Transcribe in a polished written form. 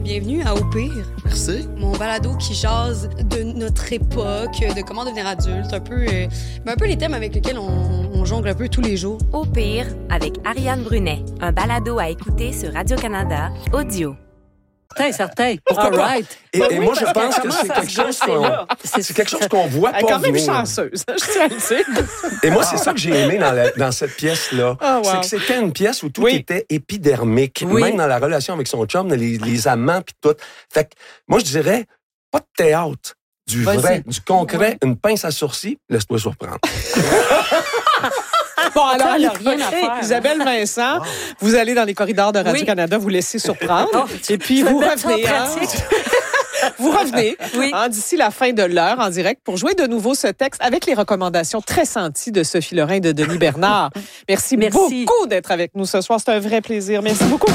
Bienvenue à Au pire. Merci. Mon balado qui jase de notre époque, de comment devenir adulte, un peu les thèmes avec lesquels on jongle un peu tous les jours. Au pire, avec Ariane Brunet, un balado à écouter sur Radio-Canada, audio. Certain. Pourquoi All pas? right. Et moi, je pense que c'est quelque chose qu'on voit Elle est pas quand même venir. chanceuse, je tiens à le dire. Et moi, c'est ça que j'ai aimé dans cette pièce-là. Oh, wow. C'est que c'était une pièce où tout était épidermique. Oui. Même dans la relation avec son chum, les amants puis tout. Fait que moi, je dirais, pas de théâtre. Du vrai, du concret, une pince à sourcils, laisse-toi surprendre. Bon, alors, Ça, il y a rien à faire, Isabelle Vincent, vous allez dans les corridors de Radio-Canada, vous laissez surprendre. Et puis, vous revenez. Vous revenez d'ici la fin de l'heure en direct pour jouer de nouveau ce texte avec les recommandations très senties de Sophie Lorrain et de Denis Bernard. Merci beaucoup d'être avec nous ce soir. C'est un vrai plaisir. Merci beaucoup.